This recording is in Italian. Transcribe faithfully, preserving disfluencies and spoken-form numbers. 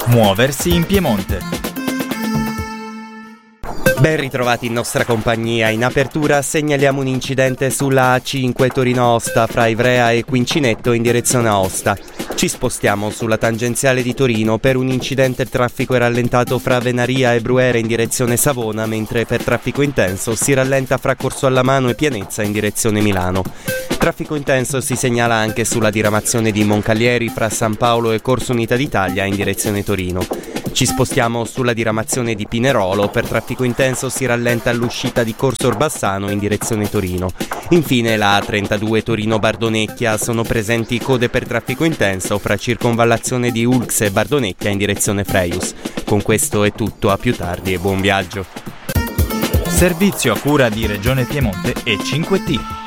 Muoversi in Piemonte. Ben ritrovati in nostra compagnia. In apertura segnaliamo un incidente sulla A cinque Torino-Aosta fra Ivrea e Quincinetto in direzione Aosta. Ci spostiamo sulla tangenziale di Torino. Per un incidente il traffico è rallentato fra Venaria e Bruere in direzione Savona, mentre per traffico intenso si rallenta fra Corso Allamano e Pianezza in direzione Milano. Traffico intenso si segnala anche sulla diramazione di Moncalieri fra San Paolo e Corso Unità d'Italia in direzione Torino. Ci spostiamo sulla diramazione di Pinerolo. Per traffico intenso si rallenta all'uscita di Corso Orbassano in direzione Torino. Infine la A trentadue Torino-Bardonecchia. Sono presenti code per traffico intenso fra circonvallazione di Ulx e Bardonecchia in direzione Freius. Con questo è tutto, a più tardi e buon viaggio. Servizio a cura di Regione Piemonte e cinque T.